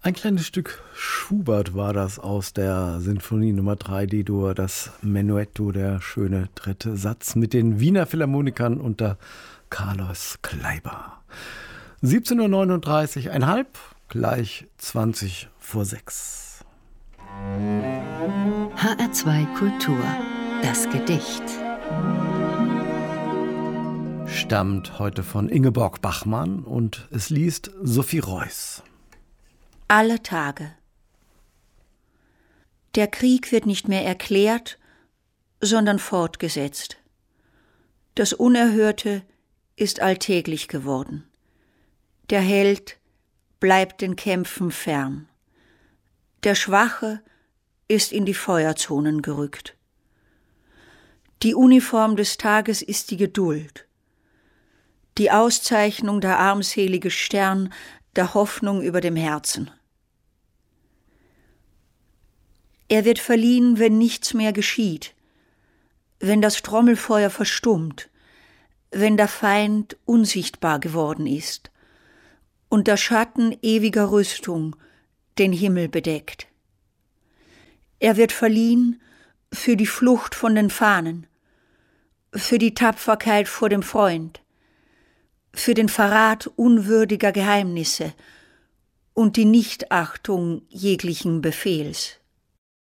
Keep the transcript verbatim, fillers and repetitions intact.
Ein kleines Stück Schubert war das aus der Sinfonie Nummer drei D-Dur, das Menuetto, der schöne dritte Satz mit den Wiener Philharmonikern unter Carlos Kleiber. siebzehn Uhr neununddreißig, ein halb, gleich zwanzig vor sechs. H R zwei Kultur, das Gedicht. Stammt heute von Ingeborg Bachmann und es liest Sophie Reuss. Alle Tage. Der Krieg wird nicht mehr erklärt, sondern fortgesetzt. Das Unerhörte ist alltäglich geworden. Der Held bleibt den Kämpfen fern. Der Schwache ist in die Feuerzonen gerückt. Die Uniform des Tages ist die Geduld. Die Auszeichnung der armselige Stern der Hoffnung über dem Herzen. Er wird verliehen, wenn nichts mehr geschieht, wenn das Trommelfeuer verstummt, wenn der Feind unsichtbar geworden ist und der Schatten ewiger Rüstung den Himmel bedeckt. Er wird verliehen für die Flucht von den Fahnen, für die Tapferkeit vor dem Freund, für den Verrat unwürdiger Geheimnisse und die Nichtachtung jeglichen Befehls.